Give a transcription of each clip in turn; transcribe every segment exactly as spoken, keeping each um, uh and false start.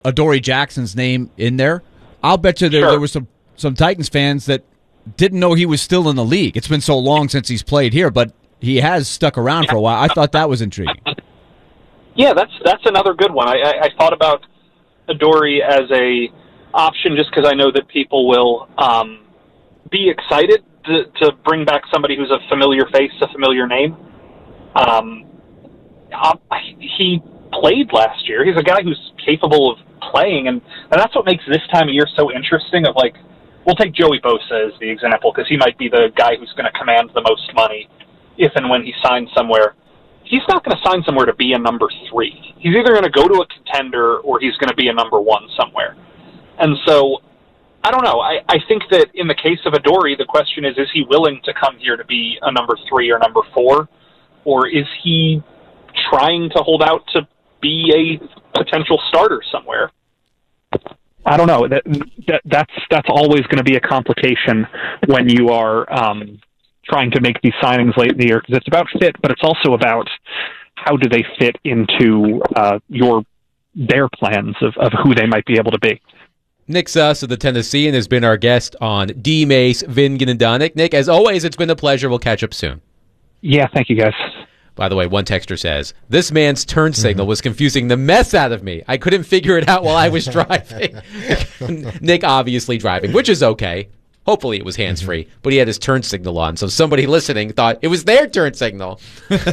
Adoree Jackson's name in there, I'll bet you there, Sure. there were some, some Titans fans that didn't know he was still in the league. It's been so long since he's played here, but he has stuck around for a while. I thought that was intriguing. Yeah, that's that's another good one. I, I, I thought about Adoree as a option just because I know that people will um, be excited to, to bring back somebody who's a familiar face, a familiar name. Um, uh, he played last year. He's a guy who's capable of playing, and, and that's what makes this time of year so interesting. Of like, we'll take Joey Bosa as the example because he might be the guy who's going to command the most money if and when he signs somewhere. He's not going to sign somewhere to be a number three. He's either going to go to a contender or he's going to be a number one somewhere. And so, I don't know. I, I think that in the case of Adoree, the question is, is he willing to come here to be a number three or number four? Or is he trying to hold out to be a potential starter somewhere? I don't know. That, that that's that's always going to be a complication when you are um, trying to make these signings late in the year, because it's about fit, but it's also about how do they fit into uh, your their plans of, of who they might be able to be. Nick Suss of the Tennessean has been our guest on D. Mace, Vingan, and Donick. Nick, as always, it's been a pleasure. We'll catch up soon. Yeah, thank you, guys. By the way, one texter says, this man's turn signal was confusing the mess out of me. I couldn't figure it out while I was driving. Nick obviously driving, which is okay. Hopefully it was hands-free, but he had his turn signal on, so somebody listening thought it was their turn signal.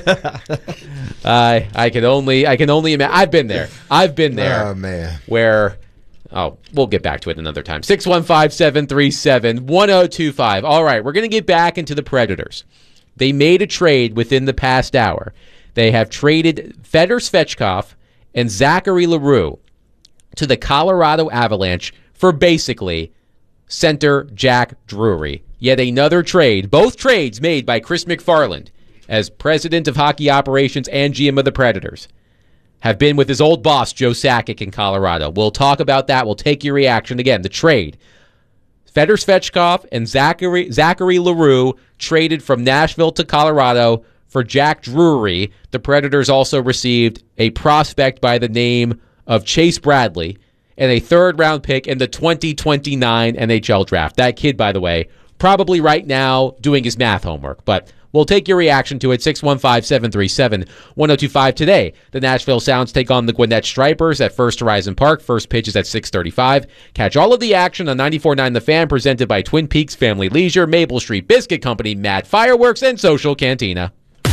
I I can only I can only imagine. I've been there. I've been there. Oh, man. Where, oh, we'll get back to it another time. six one five, seven three seven, one oh two five. All right, we're going to get back into the Predators. They made a trade within the past hour. They have traded Fedor Svechkov and Zachary LaRue to the Colorado Avalanche for basically center Jack Drury. Yet another trade, both trades made by Chris McFarland as president of hockey operations and G M of the Predators, have been with his old boss, Joe Sakic, in Colorado. We'll talk about that. We'll take your reaction. Again, the trade. Fedor Svechkov and Zachary, Zachary LaRue traded from Nashville to Colorado for Jack Drury. The Predators also received a prospect by the name of Chase Bradley and a third-round pick in the twenty twenty-nine N H L draft. That kid, by the way, probably right now doing his math homework, but we'll take your reaction to it. six one five, seven three seven, one oh two five today. The Nashville Sounds take on the Gwinnett Stripers at First Horizon Park. First pitch is at six thirty-five. Catch all of the action on ninety-four point nine The Fan, presented by Twin Peaks Family Leisure, Maple Street Biscuit Company, Mad Fireworks, and Social Cantina.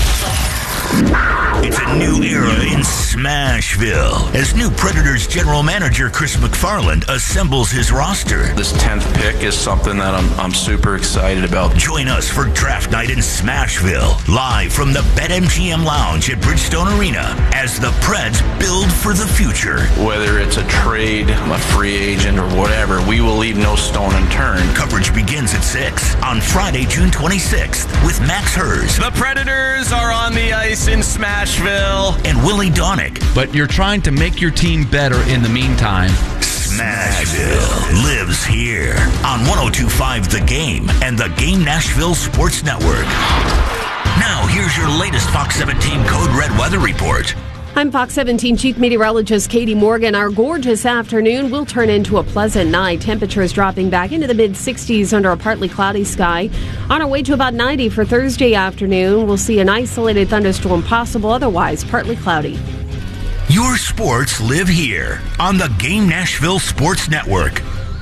It's a new era in Smashville as new Predators general manager Chris McFarland assembles his roster. This tenth pick is something that I'm I'm super excited about. Join us for draft night in Smashville, live from the BetMGM Lounge at Bridgestone Arena as the Preds build for the future. Whether it's a trade, a free agent, or whatever, we will leave no stone unturned. Coverage begins at six on Friday, June twenty-sixth with Max Hers. The Predators are on the ice in Smashville. And Willie Donick. But you're trying to make your team better in the meantime. Smashville lives here on one oh two point five The Game and the Game Nashville Sports Network. Now, here's your latest Fox seventeen Code Red weather report. I'm Fox seventeen Chief Meteorologist Katie Morgan. Our gorgeous afternoon will turn into a pleasant night. Temperatures dropping back into the mid-sixties under a partly cloudy sky. On our way to about ninety for Thursday afternoon, we'll see an isolated thunderstorm possible, otherwise partly cloudy. Your sports live here on the Game Nashville Sports Network.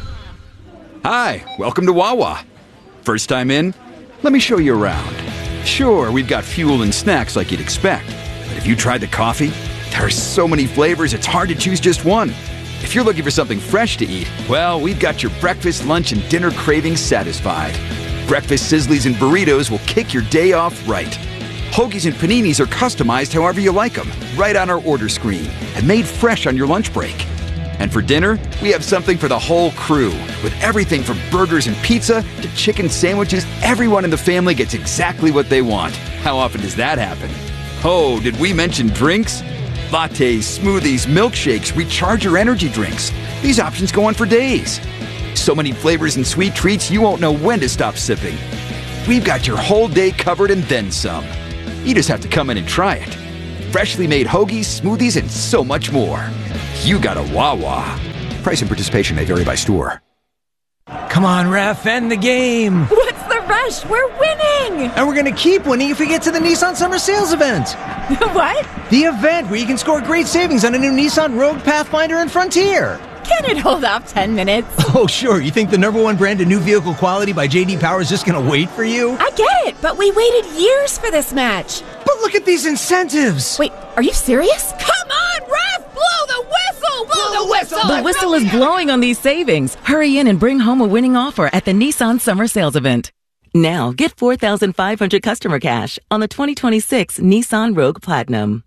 Hi, welcome to Wawa. First time in? Let me show you around. Sure, we've got fuel and snacks like you'd expect. But have you tried the coffee? There are so many flavors, it's hard to choose just one. If you're looking for something fresh to eat, well, we've got your breakfast, lunch, and dinner cravings satisfied. Breakfast sizzlies and burritos will kick your day off right. Hoagies and paninis are customized however you like them, right on our order screen, and made fresh on your lunch break. And for dinner, we have something for the whole crew, with everything from burgers and pizza to chicken sandwiches. Everyone in the family gets exactly what they want. How often does that happen? Oh, did we mention drinks? Lattes, smoothies, milkshakes, recharger energy drinks. These options go on for days. So many flavors and sweet treats you won't know when to stop sipping. We've got your whole day covered and then some. You just have to come in and try it. Freshly made hoagies, smoothies, and so much more. you got a Wawa. Price and participation may vary by store. Come on, ref, end the game. What's the rush? We're winning. And we're going to keep winning if we get to the Nissan Summer Sales event. What? The event where you can score great savings on a new Nissan Rogue, Pathfinder, and Frontier. Can it hold off ten minutes? Oh, sure. You think the number one brand of new vehicle quality by J D Power is just going to wait for you? I get it, but we waited years for this match. But look at these incentives. Wait, are you serious? Come on, ref! Blow the whistle! Blow, blow the whistle! The whistle is blowing on these savings. Hurry in and bring home a winning offer at the Nissan Summer Sales event. Now, get four thousand five hundred customer cash on the twenty twenty-six Nissan Rogue Platinum.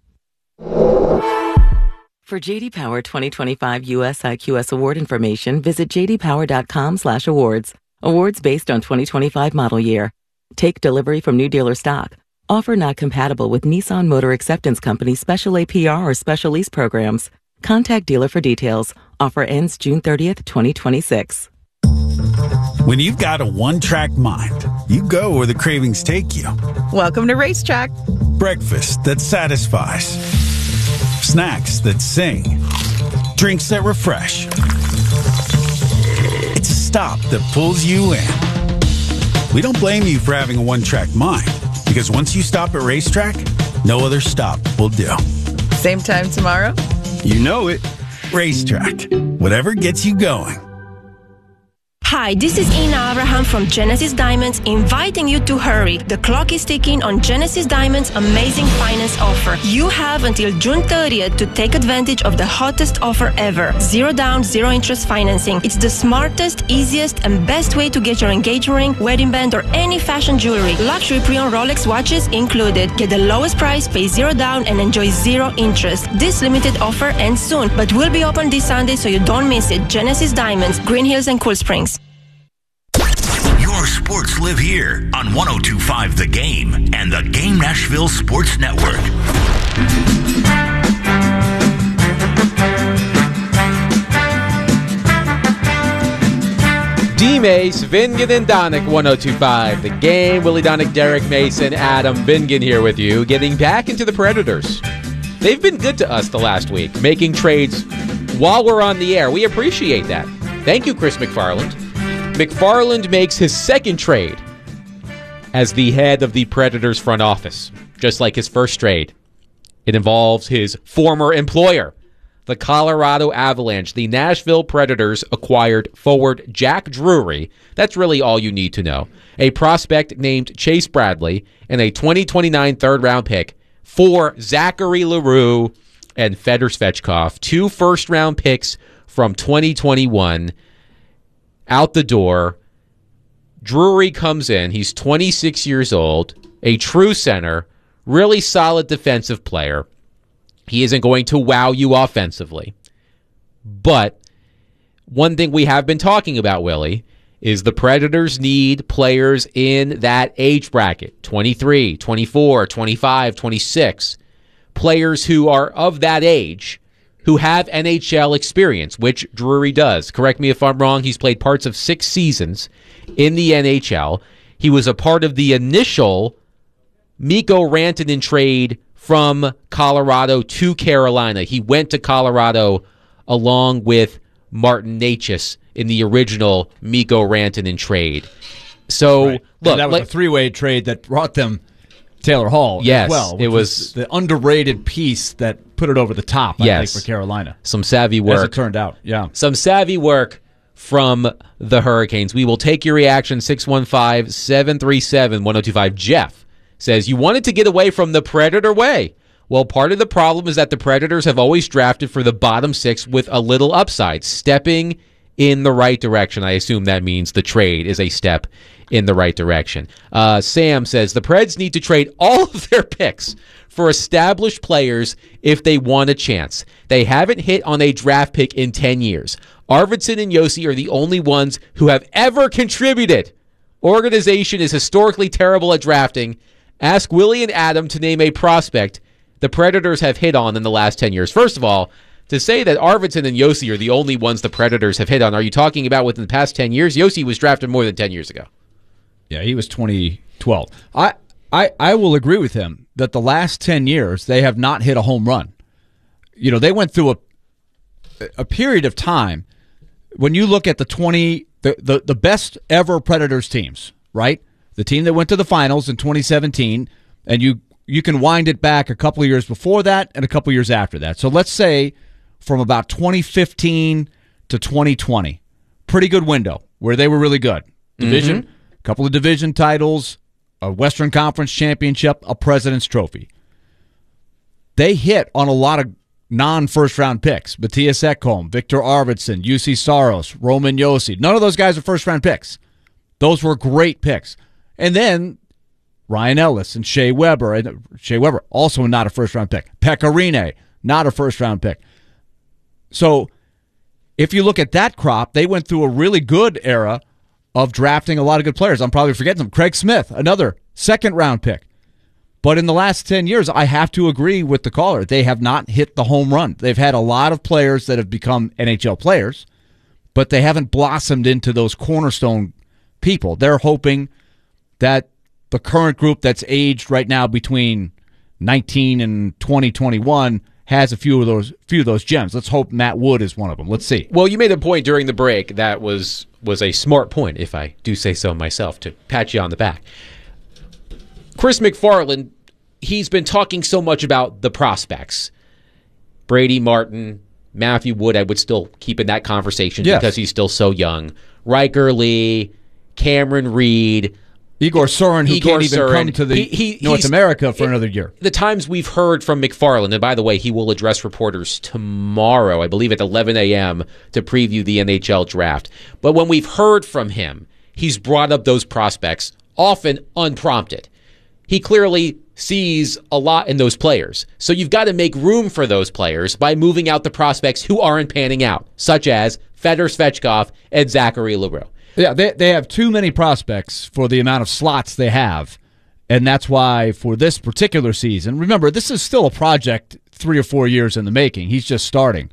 For J D Power twenty twenty-five U S I Q S award information, visit j d power dot com slash awards. Awards based on twenty twenty-five model year. Take delivery from new dealer stock. Offer not compatible with Nissan Motor Acceptance Company special A P R or special lease programs. Contact dealer for details. Offer ends June thirtieth, twenty twenty-six. When you've got a one-track mind, you go where the cravings take you. Welcome to Racetrack. Breakfast that satisfies. Snacks that sing. Drinks that refresh. It's a stop that pulls you in. We don't blame you for having a one-track mind, because once you stop at Racetrack, no other stop will do. Same time tomorrow? You know it. Racetrack. Whatever gets you going. Hi, this is Ina Abraham from Genesis Diamonds, inviting you to hurry. The clock is ticking on Genesis Diamonds' amazing finance offer. You have until June thirtieth to take advantage of the hottest offer ever. Zero down, zero interest financing. It's the smartest, easiest, and best way to get your engagement ring, wedding band, or any fashion jewelry. Luxury pre-owned Rolex watches included. Get the lowest price, pay zero down, and enjoy zero interest. This limited offer ends soon, but will be open this Sunday, so you don't miss it. Genesis Diamonds, Green Hills and Cool Springs. Sports live here on one oh two point five The Game and the Game Nashville Sports Network. D-Mace, Vingan, and Donick, one oh two point five The Game. Willie Donick, Derek Mason, Adam Vingan here with you, getting back into the Predators. They've been good to us the last week, making trades while we're on the air. We appreciate that. Thank you, Chris McFarland. McFarland makes his second trade as the head of the Predators front office, just like his first trade. It involves his former employer, the Colorado Avalanche. The Nashville Predators acquired forward Jack Drury. That's really all you need to know. A prospect named Chase Bradley and a twenty twenty-nine third-round pick for Zachary Leroux and Fedor Svechkov. Two first-round picks from twenty twenty-one. Out the door. Drury comes in. He's twenty-six years old, a true center, really solid defensive player. He isn't going to wow you offensively. But one thing we have been talking about, Willie, is the Predators need players in that age bracket, twenty-three, twenty-four, twenty-five, twenty-six. Players who are of that age, who have N H L experience, which Drury does. Correct me if I'm wrong. He's played parts of six seasons in the N H L. He was a part of the initial Mikko Rantanen trade from Colorado to Carolina. He went to Colorado along with Martin Necas in the original Mikko Rantanen trade. So, right. look. And that was like, a three-way trade that brought them Taylor Hall yes, as well. It was, was the underrated piece that put it over the top, I yes, think, for Carolina. Some savvy work. As it turned out, yeah. Some savvy work from the Hurricanes. We will take your reaction, six one five, seven three seven, one oh two five. Jeff says, you wanted to get away from the Predator way. Well, part of the problem is that the Predators have always drafted for the bottom six with a little upside, stepping in the right direction. I assume that means the trade is a step in the right direction. Uh, Sam says, the Preds need to trade all of their picks for established players if they want a chance. They haven't hit on a draft pick in ten years. Arvidsson and Josi are the only ones who have ever contributed. Organization is historically terrible at drafting. Ask Willie and Adam to name a prospect the Predators have hit on in the last ten years. First of all, to say that Arvidsson and Josi are the only ones the Predators have hit on, are you talking about within the past ten years? Josi was drafted more than ten years ago. Yeah, he was twenty twelve. I, I, I will agree with him that the last ten years, they have not hit a home run. You know, they went through a a period of time, when you look at the twenty the, the, the best ever Predators teams, right? The team that went to the finals in twenty seventeen, and you you can wind it back a couple of years before that and a couple of years after that. So let's say from about twenty fifteen to twenty twenty, pretty good window where they were really good. Division, mm-hmm. a couple of division titles, a Western Conference championship, a President's Trophy. They hit on a lot of non-first round picks. Matthias Ekholm, Victor Arvidsson, U C Saros, Roman Josi. None of those guys are first round picks. Those were great picks. And then Ryan Ellis and Shea Weber. And Shea Weber, also not a first round pick. Pekka Rinne, not a first round pick. So if you look at that crop, they went through a really good era of drafting a lot of good players. I'm probably forgetting them. Craig Smith, another second round pick. But in the last ten years, I have to agree with the caller. They have not hit the home run. They've had a lot of players that have become N H L players, but they haven't blossomed into those cornerstone people. They're hoping that the current group that's aged right now between nineteen and twenty, twenty-one has a few of those few of those gems. Let's hope Matt Wood is one of them. Let's see. Well, you made a point during the break that was was a smart point, if I do say so myself, to pat you on the back. Chris McFarland, he's been talking so much about the prospects. Brady Martin, Matthew Wood, I would still keep in that conversation yes. because he's still so young. Riker Lee, Cameron Reed, Igor Sorin, who Igor can't even Sorin. come to the he, he, North America for another year. The times we've heard from McFarland, and by the way, he will address reporters tomorrow, I believe at eleven a.m., to preview the N H L draft. But when we've heard from him, he's brought up those prospects, often unprompted. He clearly sees a lot in those players. So you've got to make room for those players by moving out the prospects who aren't panning out, such as Fedor Svechkov and Zachary Leroux. Yeah, they they have too many prospects for the amount of slots they have, and that's why for this particular season, remember, this is still a project three or four years in the making. He's just starting.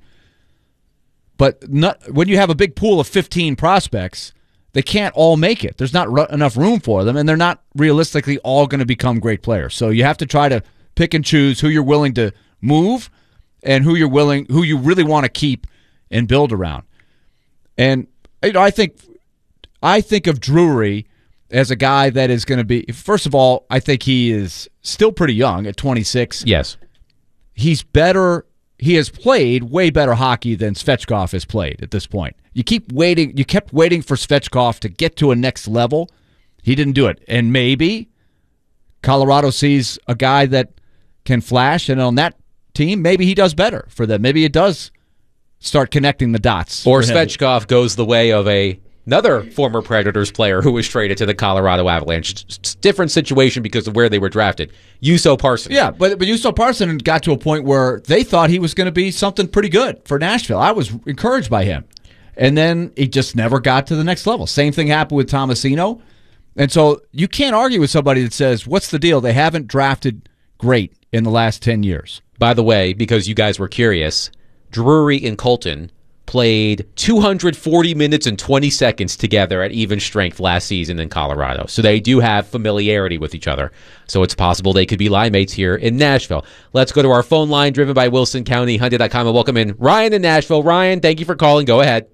But not, when you have a big pool of fifteen prospects, they can't all make it. There's not r- enough room for them, and they're not realistically all going to become great players. So you have to try to pick and choose who you're willing to move and who you're willing, who you really want to keep and build around. And you know, I think I think of Drury as a guy that is going to be. First of all, I think he is still pretty young at twenty-six. Yes, he's better. He has played way better hockey than Svechkov has played at this point. You keep waiting. You kept waiting for Svechkov to get to a next level. He didn't do it. And maybe Colorado sees a guy that can flash, and on that team, maybe he does better for them. Maybe it does start connecting the dots. Or Svechkov goes the way of a another former Predators player who was traded to the Colorado Avalanche. It's a different situation because of where they were drafted. Juuso Parssinen. Yeah, but, but Juuso Parssinen got to a point where they thought he was going to be something pretty good for Nashville. I was encouraged by him. And then he just never got to the next level. Same thing happened with Tomasino. And so you can't argue with somebody that says, what's the deal? They haven't drafted great in the last ten years. By the way, because you guys were curious, Drury and Colton played two hundred forty minutes and twenty seconds together at even strength last season in Colorado. So they do have familiarity with each other. So it's possible they could be line mates here in Nashville. Let's go to our phone line driven by Wilson County Hyundai dot com and welcome in Ryan in Nashville. Ryan, thank you for calling. Go ahead.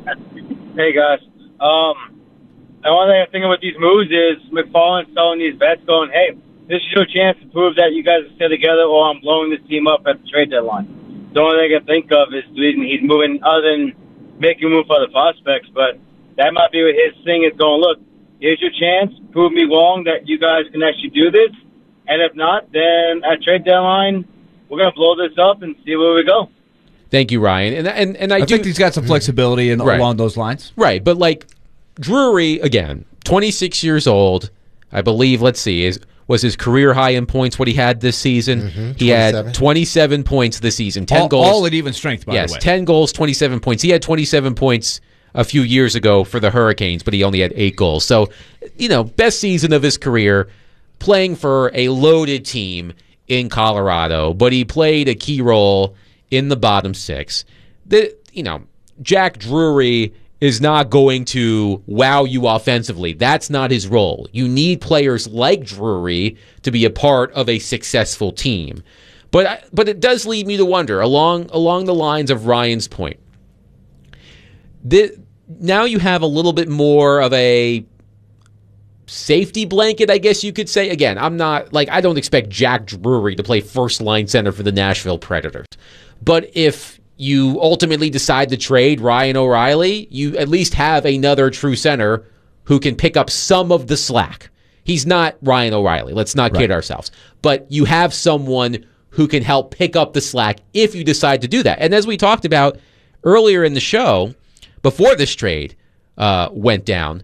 Hey, guys. Um, the one thing I'm thinking with these moves is McFarland selling these bets going, hey, this is your chance to prove that you guys are still together or I'm blowing this team up at the trade deadline. The only thing I can think of is the reason he's moving, other than making room for the prospects, but that might be what his thing is going, look, here's your chance, prove me wrong that you guys can actually do this, and if not, then at trade deadline, we're going to blow this up and see where we go. Thank you, Ryan. And and, and I, I do, think he's got some flexibility in, right. along those lines. Right, but like Drury, again, twenty-six years old, I believe, let's see, is was his career high in points what he had this season. Mm-hmm. He had twenty-seven points this season, ten all, goals. All at even strength, by yes, the way. Yes, ten goals, twenty-seven points. He had twenty-seven points a few years ago for the Hurricanes, but he only had eight goals. So, you know, best season of his career, playing for a loaded team in Colorado, but he played a key role in the bottom six. The, you know, Jack Drury is not going to wow you offensively. That's not his role. You need players like Drury to be a part of a successful team. But but it does lead me to wonder, along along the lines of Ryan's point, the, now you have a little bit more of a safety blanket, I guess you could say. Again, I'm not like I don't expect Jack Drury to play first line center for the Nashville Predators. But if you ultimately decide to trade Ryan O'Reilly, you at least have another true center who can pick up some of the slack. He's not Ryan O'Reilly. Let's not kid right. ourselves. But you have someone who can help pick up the slack if you decide to do that. And as we talked about earlier in the show, before this trade uh, went down,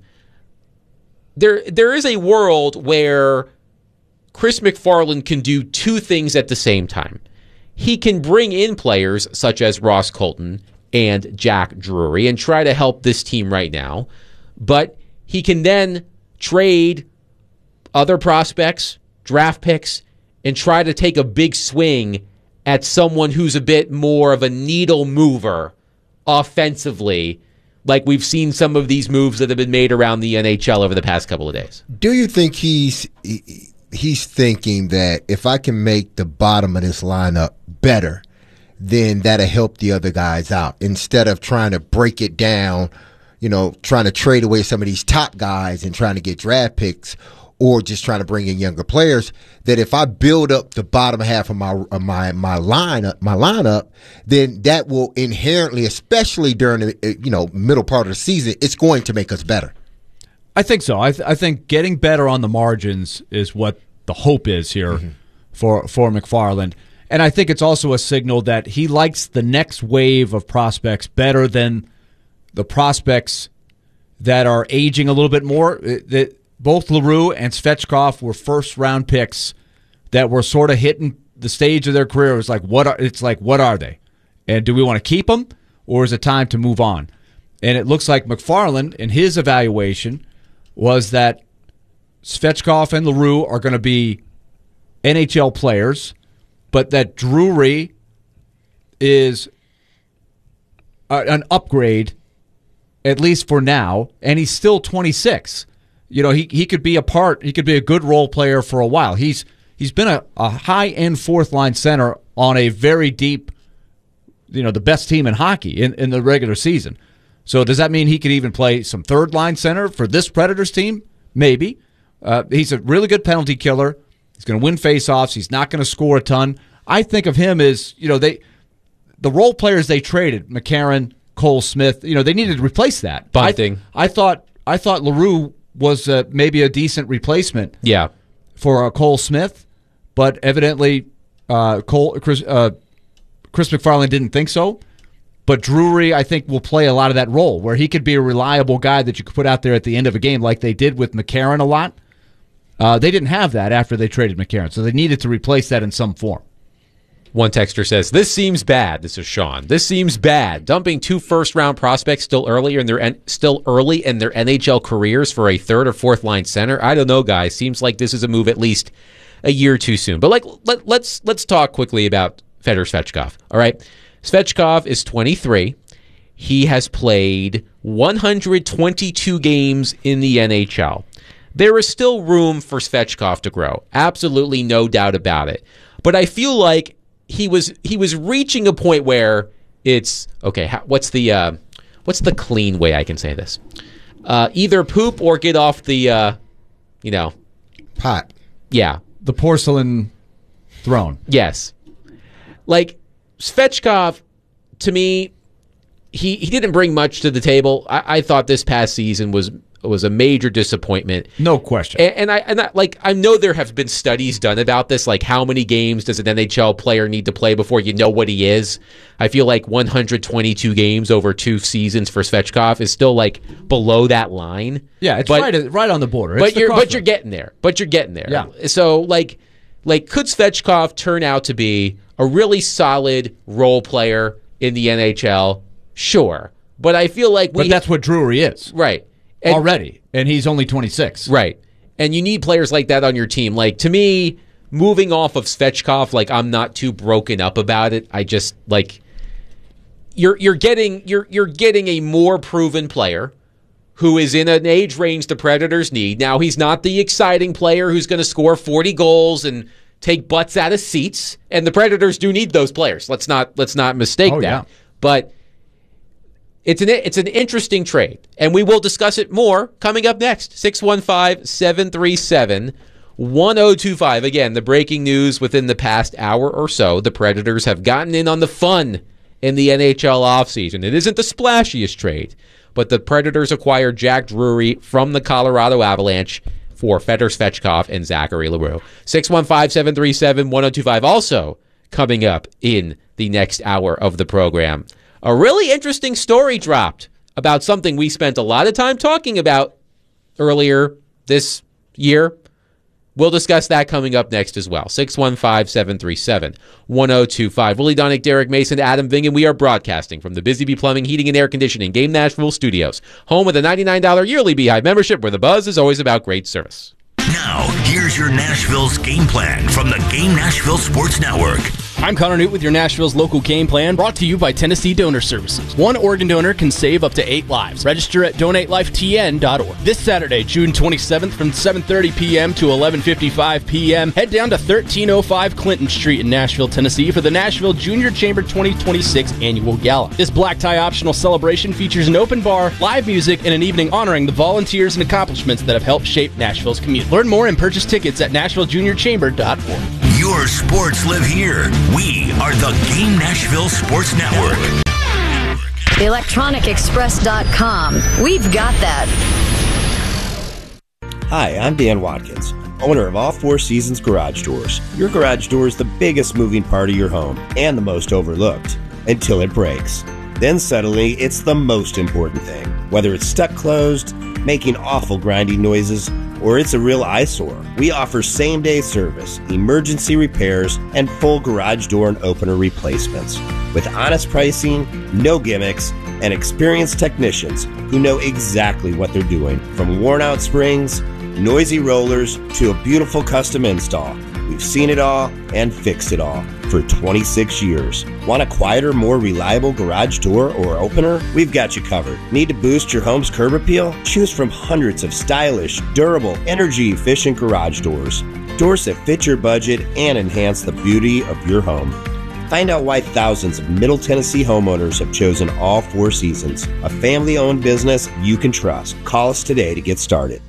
there there is a world where Chris McFarland can do two things at the same time. He can bring in players such as Ross Colton and Jack Drury and try to help this team right now. But he can then trade other prospects, draft picks, and try to take a big swing at someone who's a bit more of a needle mover offensively, like we've seen some of these moves that have been made around the N H L over the past couple of days. Do you think he's he's thinking that if I can make the bottom of this lineup better, then that'll help the other guys out instead of trying to break it down, you know, trying to trade away some of these top guys and trying to get draft picks, or just trying to bring in younger players, that if I build up the bottom half of my of my my lineup, my lineup, then that will inherently, especially during the you know middle part of the season, it's going to make us better. I think so. I, th- I think getting better on the margins is what the hope is here mm-hmm. for for McFarland, and I think it's also a signal that he likes the next wave of prospects better than the prospects that are aging a little bit more. That both LaRue and Svechkov were first-round picks that were sort of hitting the stage of their career. It was like, what are, it's like, what are they? And do we want to keep them, or is it time to move on? And it looks like McFarland, in his evaluation, was that Svechkov and LaRue are going to be N H L players, but that Drury is a, an upgrade, at least for now, and he's still twenty-six. You know, he he could be a part, he could be a good role player for a while. He's he's been a, a high-end fourth-line center on a very deep, you know, the best team in hockey in, in the regular season. So does that mean he could even play some third-line center for this Predators team? Maybe. Uh, he's a really good penalty killer. He's going to win face-offs. He's not going to score a ton. I think of him as, you know, they the role players they traded, McCarron, Cole Smith, you know, they needed to replace that. Bunting. I, I thought I thought LaRue was uh, maybe a decent replacement yeah. for uh, Cole Smith, but evidently uh, Cole Chris, uh, Chris McFarland didn't think so. But Drury, I think, will play a lot of that role where he could be a reliable guy that you could put out there at the end of a game like they did with McCarron a lot. Uh, they didn't have that after they traded McCarron, so they needed to replace that in some form. One texter says, this seems bad. This is Sean. This seems bad. Dumping two first-round prospects still earlier in their still early in their N H L careers for a third or fourth-line center. I don't know, guys. Seems like this is a move at least a year too soon. But like, let, let's let's talk quickly about Fedor Svechkov. All right, Svechkov is twenty-three. He has played one hundred twenty-two games in the N H L. There is still room for Svechkov to grow. Absolutely no doubt about it. But I feel like He was he was reaching a point where it's okay. How, what's the uh, what's the clean way I can say this? Uh, either poop or get off the uh, you know pot. Yeah, the porcelain throne. Yes, like Svechkov. To me, he he didn't bring much to the table. I, I thought this past season was. was a major disappointment. No question. And, and I and I, like I know there have been studies done about this, like how many games does an N H L player need to play before you know what he is? I feel like one hundred twenty-two games over two seasons for Svechkov is still like below that line. Yeah, it's but, right right on the border. It's but the you're crossroads. but you're getting there. But you're getting there. Yeah. So like like could Svechkov turn out to be a really solid role player in the N H L? Sure. But I feel like we But that's what Drury is. Right. And, already, and he's only twenty-six. Right. And you need players like that on your team. Like, to me, moving off of Svechkov, like, I'm not too broken up about it. I just, like, you're you're getting you're you're getting a more proven player who is in an age range the Predators need. Now, he's not the exciting player who's going to score forty goals and take butts out of seats, and the Predators do need those players. Let's not let's not mistake oh, that. Yeah. But It's an it's an interesting trade, and we will discuss it more coming up next. six one five, seven three seven, one oh two five. Again, the breaking news within the past hour or so, the Predators have gotten in on the fun in the N H L offseason. It isn't the splashiest trade, but the Predators acquired Jack Drury from the Colorado Avalanche for Fedor Svechkov and Zachary Leroux. six one five, seven three seven, one oh two five. Also coming up in the next hour of the program, a really interesting story dropped about something we spent a lot of time talking about earlier this year. We'll discuss that coming up next as well. six one five, seven three seven, one oh two five. Willie Donick, Derek Mason, Adam Vingan. We are broadcasting from the Busy Bee Plumbing, Heating, and Air Conditioning Game Nashville Studios, home with a ninety-nine dollars yearly Beehive membership where the buzz is always about great service. Now, here's your Nashville's game plan from the Game Nashville Sports Network. I'm Connor Newt with your Nashville's local game plan, brought to you by Tennessee Donor Services. One organ donor can save up to eight lives. Register at donate life t n dot org. This Saturday, June twenty-seventh, from seven thirty p.m. to eleven fifty-five p.m., head down to thirteen oh five Clinton Street in Nashville, Tennessee for the Nashville Junior Chamber twenty twenty-six Annual Gala. This black tie optional celebration features an open bar, live music, and an evening honoring the volunteers and accomplishments that have helped shape Nashville's community. Learn more and purchase tickets at nashville junior chamber dot org. Your sports live here. We are the Game Nashville Sports Network. electronic express dot com. We've got that. Hi, I'm Dan Watkins, owner of All Four Seasons Garage Doors. Your garage door is the biggest moving part of your home and the most overlooked until it breaks. Then suddenly, it's the most important thing. Whether it's stuck closed, making awful grinding noises, or it's a real eyesore, we offer same-day service, emergency repairs, and full garage door and opener replacements. With honest pricing, no gimmicks, and experienced technicians who know exactly what they're doing. From worn-out springs, noisy rollers, to a beautiful custom install. We've seen it all and fixed it all for twenty-six years. Want a quieter, more reliable garage door or opener? We've got you covered. Need to boost your home's curb appeal? Choose from hundreds of stylish, durable, energy-efficient garage doors. Doors that fit your budget and enhance the beauty of your home. Find out why thousands of Middle Tennessee homeowners have chosen All Four Seasons, a family-owned business you can trust. Call us today to get started.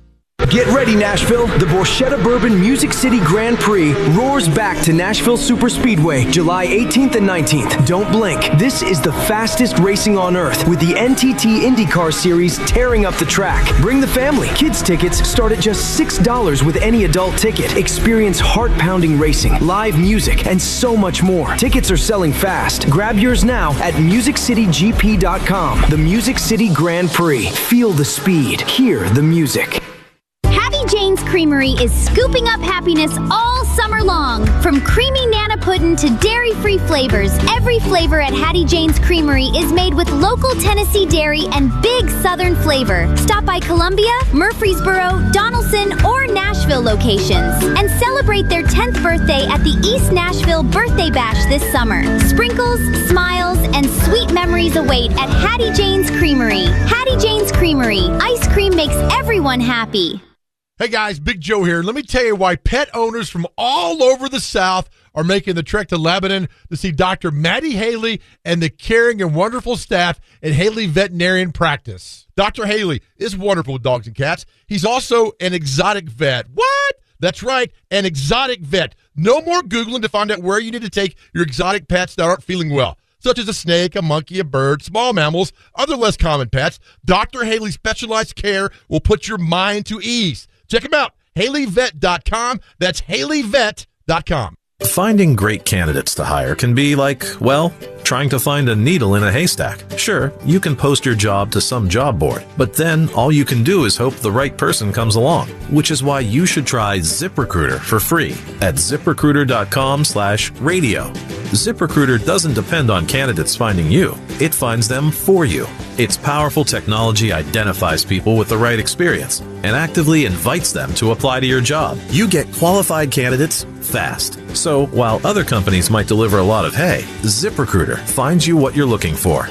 Get ready, Nashville. The Borchetta Bourbon Music City Grand Prix roars back to Nashville Superspeedway July eighteenth and nineteenth. Don't blink. This is the fastest racing on earth, with the N T T IndyCar Series tearing up the track. Bring the family. Kids tickets start at just six dollars with any adult ticket. Experience heart-pounding racing, live music, and so much more. Tickets are selling fast. Grab yours now at music city g p dot com. The Music City Grand Prix. Feel the speed. Hear the music. Hattie Jane's Creamery is scooping up happiness all summer long. From creamy Nana Puddin' to dairy-free flavors, every flavor at Hattie Jane's Creamery is made with local Tennessee dairy and big Southern flavor. Stop by Columbia, Murfreesboro, Donaldson, or Nashville locations and celebrate their tenth birthday at the East Nashville Birthday Bash this summer. Sprinkles, smiles, and sweet memories await at Hattie Jane's Creamery. Hattie Jane's Creamery. Ice cream makes everyone happy. Hey guys, Big Joe here. Let me tell you why pet owners from all over the South are making the trek to Lebanon to see Doctor Maddie Haley and the caring and wonderful staff at Haley Veterinarian Practice. Doctor Haley is wonderful with dogs and cats. He's also an exotic vet. What? That's right, an exotic vet. No more Googling to find out where you need to take your exotic pets that aren't feeling well, such as a snake, a monkey, a bird, small mammals, other less common pets. Doctor Haley's specialized care will put your mind to ease. Check them out, haley vet dot com. That's haley vet dot com. Finding great candidates to hire can be like, well, trying to find a needle in a haystack. Sure, you can post your job to some job board, but then all you can do is hope the right person comes along, which is why you should try ZipRecruiter for free at zip recruiter dot com slash radio. ZipRecruiter doesn't depend on candidates finding you. It finds them for you. Its powerful technology identifies people with the right experience and actively invites them to apply to your job. You get qualified candidates fast. So while other companies might deliver a lot of hay, ZipRecruiter finds you what you're looking for.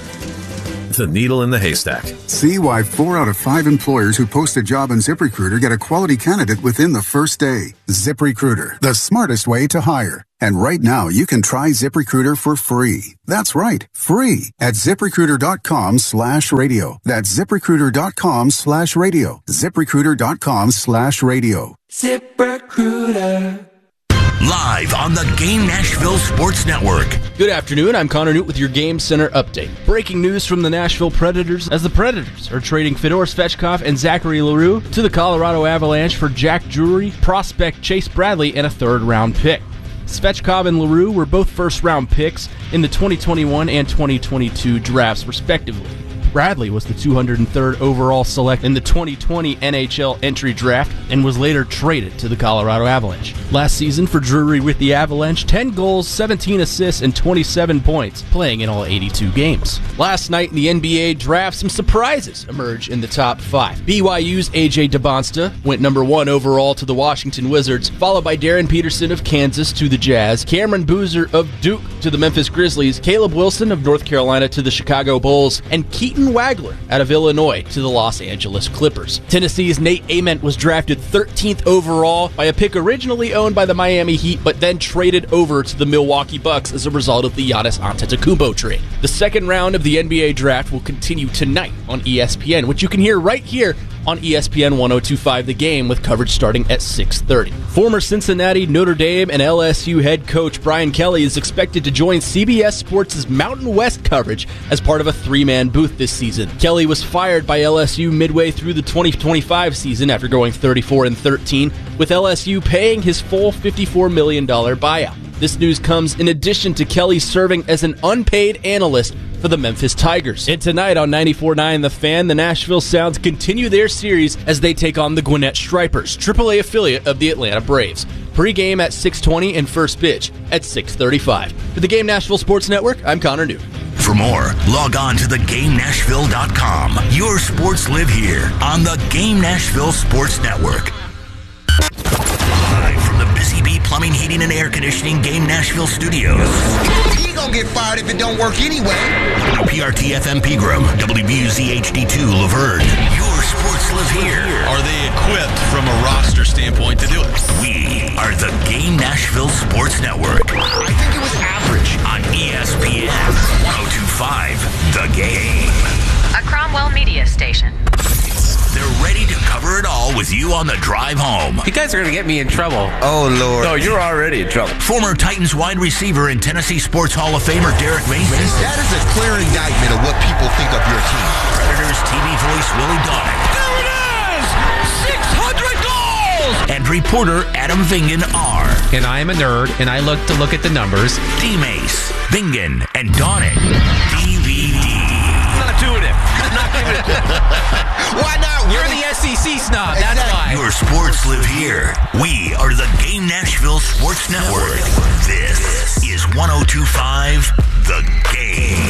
The needle in the haystack. See why four out of five employers who post a job on ZipRecruiter get a quality candidate within the first day. ZipRecruiter, the smartest way to hire. And right now, you can try ZipRecruiter for free. That's right, free at ZipRecruiter.com slash radio. That's ZipRecruiter.com slash radio. ZipRecruiter.com slash radio. ZipRecruiter. Live on the Game Nashville Sports Network. Good afternoon, I'm Connor Newt with your Game Center update. Breaking news from the Nashville Predators as the Predators are trading Fedor Svechkov and Zachary LaRue to the Colorado Avalanche for Jack Drury, prospect Chase Bradley, and a third-round pick. Svechkov and LaRue were both first-round picks in the twenty twenty-one and twenty twenty-two drafts, respectively. Bradley was the two hundred third overall select in the twenty twenty N H L entry draft and was later traded to the Colorado Avalanche. Last season for Drury with the Avalanche, ten goals, seventeen assists, and twenty-seven points, playing in all eighty-two games. Last night in the N B A draft, some surprises emerged in the top five. B Y U's A J DeBonsta went number one overall to the Washington Wizards, followed by Darren Peterson of Kansas to the Jazz, Cameron Boozer of Duke to the Memphis Grizzlies, Caleb Wilson of North Carolina to the Chicago Bulls, and Keaton Wagler out of Illinois to the Los Angeles Clippers. Tennessee's Nate Ament was drafted thirteenth overall by a pick originally owned by the Miami Heat, but then traded over to the Milwaukee Bucks as a result of the Giannis Antetokounmpo trade. The second round of the N B A draft will continue tonight on E S P N, which you can hear right here on E S P N ten twenty-five The Game, with coverage starting at six thirty. Former Cincinnati, Notre Dame, and L S U head coach Brian Kelly is expected to join C B S Sports' Mountain West coverage as part of a three-man booth this season. Kelly was fired by L S U midway through the twenty twenty-five season after going thirty-four and thirteen, with L S U paying his full fifty-four million dollars buyout. This news comes in addition to Kelly serving as an unpaid analyst for the Memphis Tigers. And tonight on ninety-four point nine The Fan, the Nashville Sounds continue their series as they take on the Gwinnett Stripers, triple A affiliate of the Atlanta Braves. Pre-game at six twenty and first pitch at six thirty-five. For the Game Nashville Sports Network, I'm Connor Newt. For more, log on to the game nashville dot com. Your sports live here on the Game Nashville Sports Network. Live from the Busy Bee Plumbing, Heating, and Air Conditioning Game Nashville Studios. He gonna get fired if it don't work anyway. W P R T F M Pegram, W B U Z H D two Laverne. Your sports live here. Are they equipped from a roster standpoint to do it? We are the Game Nashville Sports Network. I think it was average. On E S P N ten twenty-five The Game. A Cromwell Media Station. They're ready to cover it all with you on the drive home. You guys are going to get me in trouble. Oh, Lord. No, you're already in trouble. Former Titans wide receiver and Tennessee Sports Hall of Famer Derek Mason. That is a clear indictment of what people think of your team. Predators T V voice Willie Donick. There it is! six hundred goals! And reporter Adam Vingan are. And I am a nerd, and I look to look at the numbers. D-Mace, Vingan, and Donick. D V D. I'm not doing it. I'm not giving it. Why not? You're the S E C snob, that's why. Your sports live here. We are the Game Nashville Sports Network. This is ten twenty-five The Game.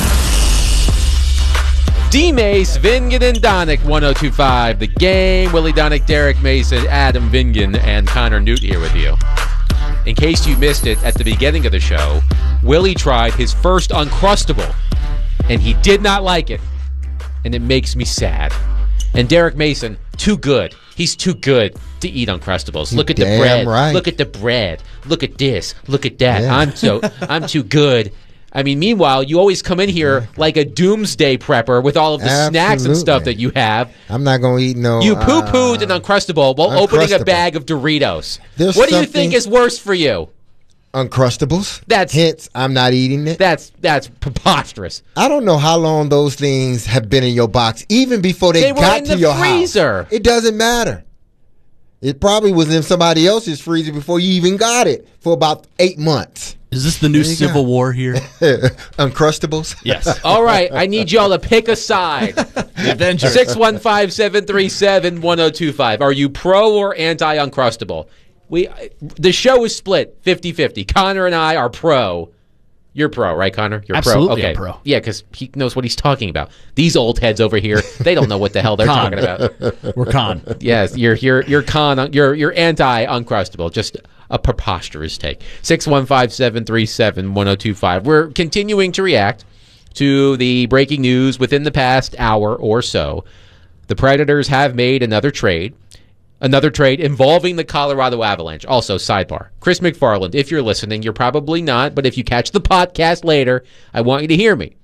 D-Mace, Vingan, and Donick, ten twenty-five The Game. Willie Donick, Derek Mason, Adam Vingan, and Connor Newt here with you. In case you missed it at the beginning of the show, Willie tried his first Uncrustable, and he did not like it, and it makes me sad. And Derek Mason, too good. He's too good to eat Uncrustables. Look at the Damn bread. right. Look at the bread. Look at this. Look at that. Yeah. I'm so I'm too good. I mean, meanwhile, you always come in here like a doomsday prepper with all of the Absolutely. snacks and stuff that you have. I'm not going to eat no... You poo-pooed uh, an Uncrustable while opening a Uncrustable. bag of Doritos. There's What do you something- think is worse for you? Uncrustables. That's hence I'm not eating it. That's that's preposterous. I don't know how long those things have been in your box, even before they, They were got in to the your freezer. house. It doesn't matter. It probably was in somebody else's freezer before you even got it for about eight months. Is this the new There you Civil go. War here? Uncrustables? Yes. All right, I need y'all to pick a side. Avengers. six one five, seven three seven, one zero two five. Are you pro or anti-Uncrustable? We the show is split fifty-fifty. Connor and I are pro. You're pro, right, Connor? You're Absolutely, pro. I'm pro. Yeah, because he knows what he's talking about. These old heads over here, they don't know what the hell they're Con. talking about. We're con. Yes, you're you're you're con. You're you're anti-Uncrustable. Just a preposterous take. six one five, seven three seven, one zero two five. We're continuing to react to the breaking news within the past hour or so. The Predators have made another trade. Another trade involving the Colorado Avalanche. Also, sidebar. Chris McFarland, if you're listening, you're probably not, but if you catch the podcast later, I want you to hear me.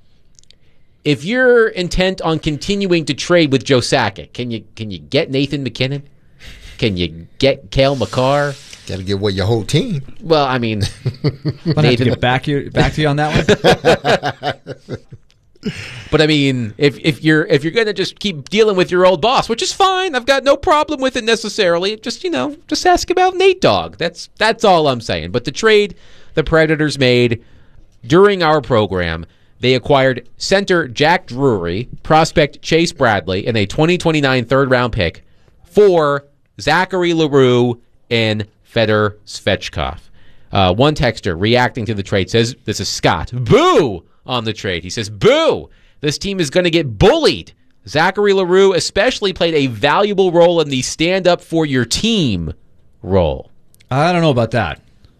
If you're intent on continuing to trade with Joe Sakic, can you can you get Nathan McKinnon? Can you get Cale Makar? Got to get away your whole team. Well, I mean, I'll have to get back you back to you on that one. But I mean, if if you're if you're gonna just keep dealing with your old boss, which is fine, I've got no problem with it necessarily. Just you know, just ask about Nate Dogg. That's that's all I'm saying. But the trade the Predators made during our program, they acquired center Jack Drury, prospect Chase Bradley, and a twenty twenty-nine third round pick for Zachary LaRue and Fedor Svechkov. Uh, one texter reacting to the trade says, "This is Scott. Boo!" On the trade. He says, boo! This team is going to get bullied. Zachary LaRue especially played a valuable role in the stand-up-for-your-team role. I don't know about that.